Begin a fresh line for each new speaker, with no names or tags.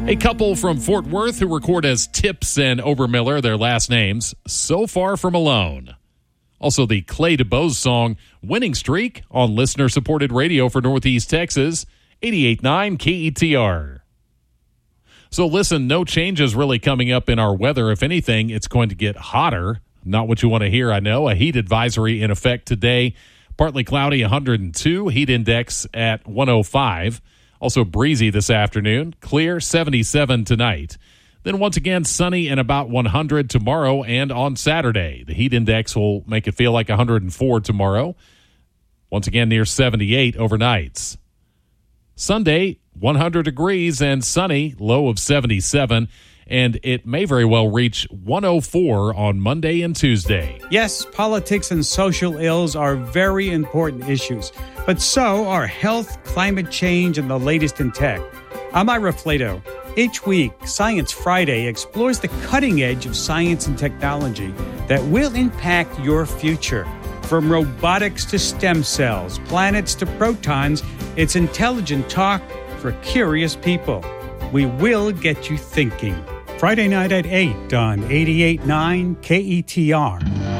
A couple from Fort Worth who record as Tips and Obermiller, their last names, So Far From Alone. Also, the Clay DeBose song, Winning Streak, on listener-supported radio for Northeast Texas, 88.9 KETR. So listen, no changes really coming up in our weather. If anything, it's going to get hotter. Not what you want to hear, I know. A heat advisory in effect today. Partly cloudy, 102. Heat index at 105. Also breezy this afternoon. Clear, 77 tonight. Then once again, sunny and about 100 tomorrow and on Saturday. The heat index will make it feel like 104 tomorrow. Once again, near 78 overnights. Sunday, 100 degrees and sunny, low of 77. And it may very well reach 104 on Monday and Tuesday.
Yes, politics and social ills are very important issues, but so are health, climate change, and the latest in tech. I'm Ira Flato. Each week, Science Friday explores the cutting edge of science and technology that will impact your future. From robotics to stem cells, planets to protons, it's intelligent talk for curious people. We will get you thinking. Friday night at 8 on 88.9 KETR.